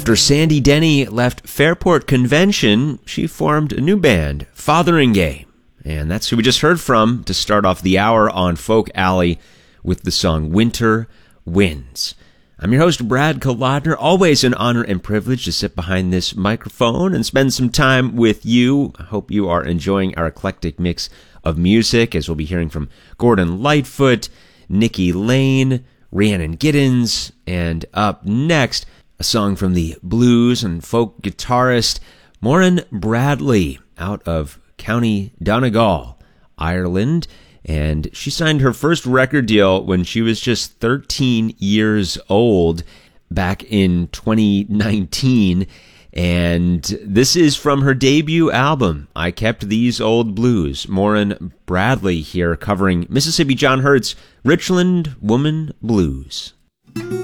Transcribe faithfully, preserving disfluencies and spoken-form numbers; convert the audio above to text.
After Sandy Denny left Fairport Convention, she formed a new band, Fotheringay. And that's who we just heard from to start off the hour on Folk Alley with the song Winter Winds. I'm your host, Brad Kolodner. Always an honor and privilege to sit behind this microphone and spend some time with you. I hope you are enjoying our eclectic mix of music, as we'll be hearing from Gordon Lightfoot, Nikki Lane, Rhiannon Giddens, and up next, a song from the blues and folk guitarist Maureen Bradley out of County Donegal, Ireland. And she signed her first record deal when she was just thirteen years old back in twenty nineteen. And this is from her debut album, I Kept These Old Blues. Maureen Bradley here covering Mississippi John Hurt's Richland Woman Blues.